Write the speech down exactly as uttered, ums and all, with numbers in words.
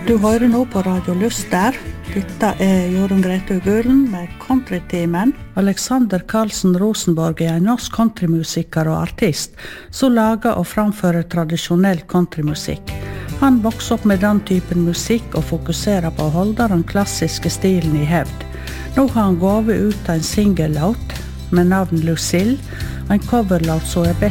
Du hører nå på Radio Lyster. Dette er Jorunn Grete Gulen med Countrytimen. Alexander Karlsen Rosenborg er en norsk countrymusiker og artist som lager og framfører tradisjonell countrymusikk. Han vokser opp med den typen musikk og fokuserer på å holde den klassiske stilen i hevd. Nå har han gått ut en singellåt med navn Lucille, en coverlåt som er best